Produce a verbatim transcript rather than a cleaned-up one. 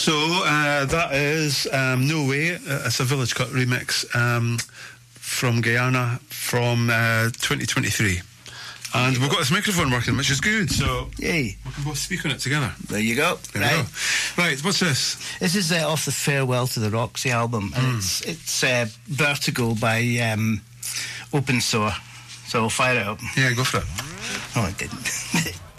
So uh, that is um, No Way. Uh, it's a Village Cut remix um, from Guyana from uh, twenty twenty-three. And we've got this microphone working, which is good. So Yay. we can both speak on it together. There you go. There right. we go. Right, what's this? This is uh, off the Farewell to the Roxy album, and mm. it's it's uh, Vertigo by um, Open Soar. So I'll fire it up. Yeah, go for it. Oh, I didn't.